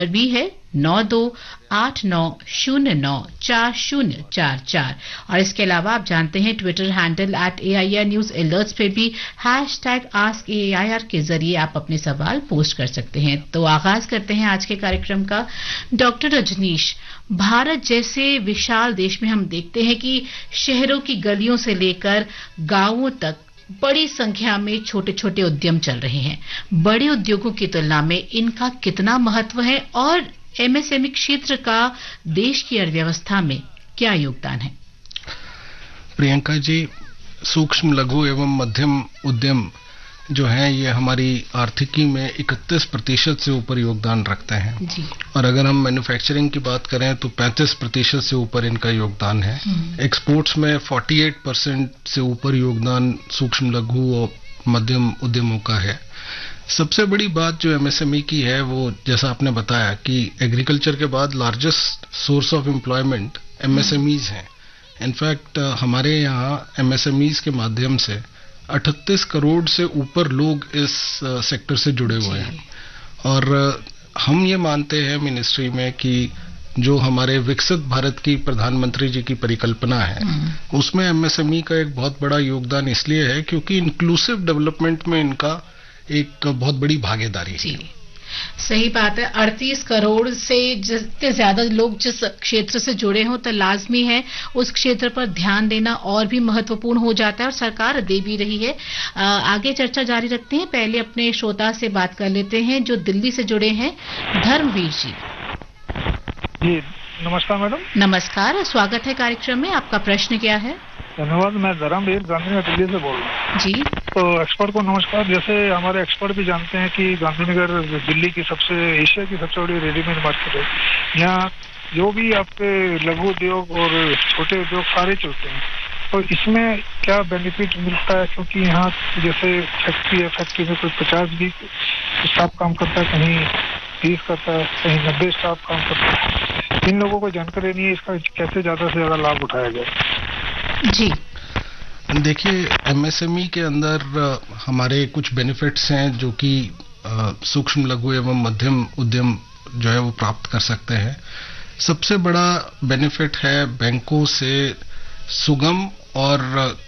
भी है 9289094044। और इसके अलावा आप जानते हैं ट्विटर हैंडल @AIRNewsAlerts पे भी #AskAIR के जरिए आप अपने सवाल पोस्ट कर सकते हैं। तो आगाज करते हैं आज के कार्यक्रम का। डॉक्टर रजनीश, भारत जैसे विशाल देश में हम देखते हैं कि शहरों की गलियों से लेकर गांवों तक बड़ी संख्या में छोटे छोटे उद्यम चल रहे हैं। बड़े उद्योगों की तुलना में इनका कितना महत्व है और एमएसएमई क्षेत्र का देश की अर्थव्यवस्था में क्या योगदान है? प्रियंका जी, सूक्ष्म लघु एवं मध्यम उद्यम जो है ये हमारी आर्थिकी में 31% से ऊपर योगदान रखते हैं जी। और अगर हम मैन्युफैक्चरिंग की बात करें तो 35% से ऊपर इनका योगदान है। एक्सपोर्ट्स में 48% से ऊपर योगदान सूक्ष्म लघु और मध्यम उद्यमों का है। सबसे बड़ी बात जो एमएसएमई की है वो जैसा आपने बताया कि एग्रीकल्चर के बाद largest source of employment MSMEs हैं। इनफैक्ट हमारे यहाँ एमएसएमईज के माध्यम से 38 करोड़ से ऊपर लोग इस सेक्टर से जुड़े हुए हैं। और हम ये मानते हैं मिनिस्ट्री में कि जो हमारे विकसित भारत की प्रधानमंत्री जी की परिकल्पना है उसमें एमएसएमई का एक बहुत बड़ा योगदान इसलिए है क्योंकि इंक्लूसिव डेवलपमेंट में इनका एक बहुत बड़ी भागीदारी है। सही बात है। 38 करोड़ से जितने ज्यादा लोग जिस क्षेत्र से जुड़े हों तो लाजमी है उस क्षेत्र पर ध्यान देना और भी महत्वपूर्ण हो जाता है और सरकार दे भी रही है। आगे चर्चा जारी रखते हैं। पहले अपने श्रोता से बात कर लेते हैं जो दिल्ली से जुड़े हैं, धर्मवीर जी। जी नमस्कार मैडम। नमस्कार, स्वागत है कार्यक्रम में। आपका प्रश्न क्या है? धन्यवाद। मैं धर्मवीर गांधीनगर दिल्ली से बोल रहा हूँ जी। तो एक्सपर्ट को नमस्कार। जैसे हमारे एक्सपर्ट भी जानते हैं कि गांधीनगर दिल्ली की एशिया की सबसे बड़ी रेडीमेड मार्केट है। यहाँ जो भी आपके लघु उद्योग और छोटे उद्योग सारे चलते हैं। तो इसमें क्या बेनिफिट मिलता है? क्योंकि यहाँ जैसे फैक्ट्री है, फैक्ट्री में कोई 50 भी स्टाफ काम करता है, कहीं 30 करता है, कहीं 90 स्टाफ काम करता है। इन लोगों को जानकारी नहीं है, इसका कैसे ज्यादा से ज्यादा लाभ उठाया जाए? जी देखिए, एमएसएमई के अंदर हमारे कुछ बेनिफिट्स हैं जो कि सूक्ष्म लघु एवं मध्यम उद्यम जो है वो प्राप्त कर सकते हैं। सबसे बड़ा बेनिफिट है बैंकों से सुगम और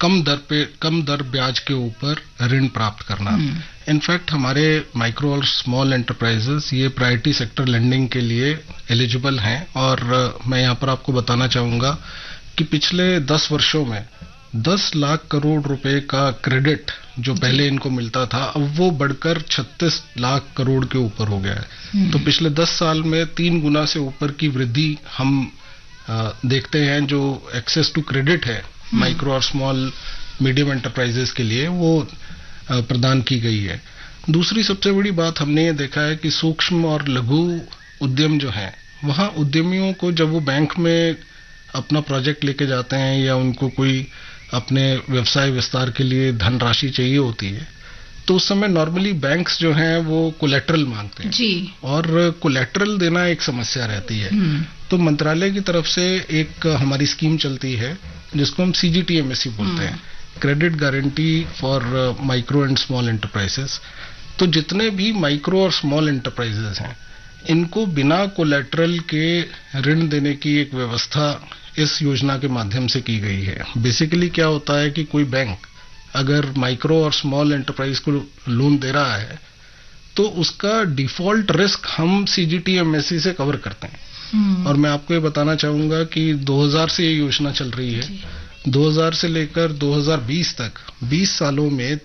कम दर ब्याज के ऊपर ऋण प्राप्त करना। इनफैक्ट हमारे माइक्रो और स्मॉल एंटरप्राइजेस ये प्रायोरिटी सेक्टर लेंडिंग के लिए एलिजिबल हैं। और मैं यहाँ पर आपको बताना चाहूंगा कि पिछले 10 वर्षों में 10 लाख करोड़ रुपए का क्रेडिट जो पहले इनको मिलता था अब वो बढ़कर 36 लाख करोड़ के ऊपर हो गया है। तो पिछले 10 साल में 3 गुना से ऊपर की वृद्धि हम देखते हैं। जो एक्सेस टू क्रेडिट है माइक्रो और स्मॉल मीडियम एंटरप्राइजेस के लिए वो प्रदान की गई है। दूसरी सबसे बड़ी बात हमने ये देखा है कि सूक्ष्म और लघु उद्यम जो है वहाँ उद्यमियों को जब वो बैंक में अपना प्रोजेक्ट लेके जाते हैं या उनको कोई अपने व्यवसाय विस्तार के लिए धनराशि चाहिए होती है तो उस समय नॉर्मली बैंक्स जो हैं वो कोलेटरल मांगते हैं जी। और कोलेटरल देना एक समस्या रहती है। तो मंत्रालय की तरफ से एक हमारी स्कीम चलती है जिसको हम CGTMSE बोलते हैं, credit guarantee for micro and small enterprises. तो जितने भी माइक्रो और स्मॉल एंटरप्राइजेस हैं इनको बिना कोलेटरल के ऋण देने की एक व्यवस्था इस योजना के माध्यम से की गई है। बेसिकली क्या होता है कि कोई बैंक अगर माइक्रो और स्मॉल एंटरप्राइज को लोन दे रहा है तो उसका डिफॉल्ट रिस्क हम CGTMSE से कवर करते हैं। और मैं आपको ये बताना चाहूंगा कि 2000 से ये योजना चल रही है। 2000 से लेकर 2020 तक 20 सालों में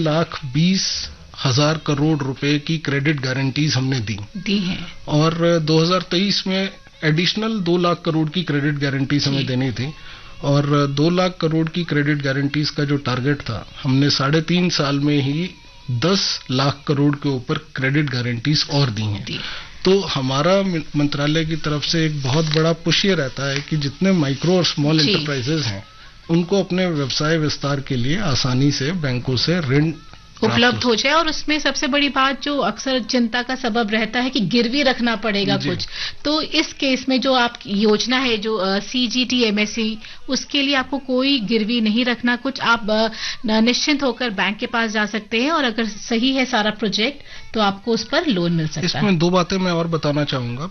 3,20,000 करोड़ रुपए की क्रेडिट गारंटीज हमने दी हैं। और 2023 में एडिशनल 2 लाख करोड़ की क्रेडिट गारंटीज हमें देनी थी। और 2 लाख करोड़ की क्रेडिट गारंटीज का जो टारगेट था हमने 3.5 साल में ही 10 लाख करोड़ के ऊपर क्रेडिट गारंटीज और दी हैं। तो हमारा मंत्रालय की तरफ से एक बहुत बड़ा पुश ये रहता है कि जितने माइक्रो और स्मॉल एंटरप्राइजेस हैं उनको अपने व्यवसाय विस्तार के लिए आसानी से बैंकों से ऋण उपलब्ध हो जाए। और उसमें सबसे बड़ी बात जो अक्सर चिंता का सबब रहता है कि गिरवी रखना पड़ेगा कुछ, तो इस केस में जो आप योजना है जो CGT MSE, उसके लिए आपको कोई गिरवी नहीं रखना कुछ, आप निश्चिंत होकर बैंक के पास जा सकते हैं और अगर सही है सारा प्रोजेक्ट तो आपको उस पर लोन मिल सकता है। इसमें 2 बातें मैं और बताना चाहूंगा।